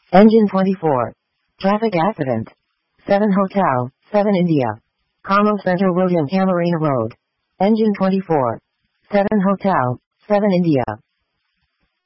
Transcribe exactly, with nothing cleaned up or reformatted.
Engine twenty-four. Traffic accident. seven Hotel, seven India. Carmel Center William Camarena Road. Engine twenty-four. seven Hotel, seven India.